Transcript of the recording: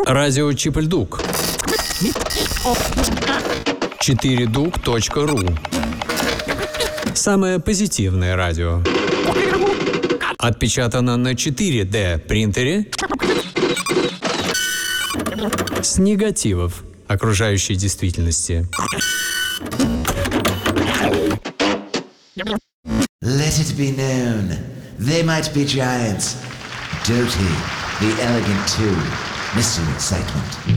Радио Чип-Ль-Дук. 4duк.ру. Самое позитивное радио. Отпечатано на 4D принтере с негативов окружающей действительности. Let it be known, they might be giants. Doty, the elegant too, Mr. Excitement.